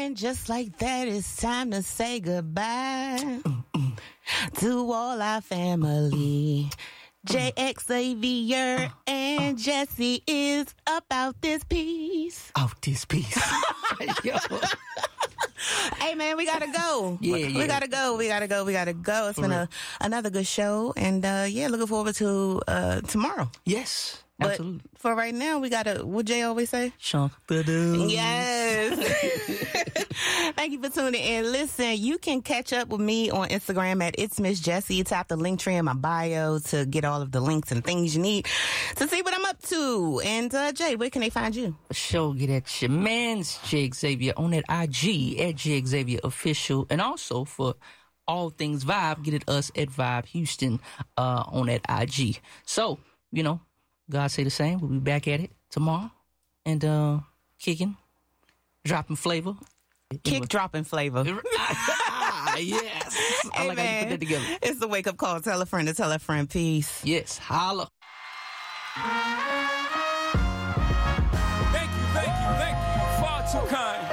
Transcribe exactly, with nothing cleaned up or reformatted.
And just like that, it's time to say goodbye to all our family. J X Xavier and Jesse is about this piece. Out this piece. Yo. Hey, man, we gotta go. Yeah, we yeah. gotta go. We gotta go. We gotta go. It's For been real. a, another good show. And, uh, yeah, looking forward to uh, tomorrow. Yes, But absolutely. for right now, we gotta, what Jay always say? Shunk the dude. Yes. Thank you for tuning in. Listen, you can catch up with me on Instagram at It's Miss Jessie. Tap the link tree in my bio to get all of the links and things you need to see what I'm up to. And, uh, Jay, where can they find you? For sure, get at your man's J Xavier on that I G at J Xavier Official. And also for all things Vibe, get at us at Vibe Houston uh, on that I G. So, you know, God say the same. We'll be back at it tomorrow. And uh, kicking, dropping flavor. Kick dropping flavor. Ah, yes. I Hey, like how you put that together. It's the wake up call. Tell a friend to tell a friend. Peace. Yes, holla. Thank you, thank you, thank you. Far too kind.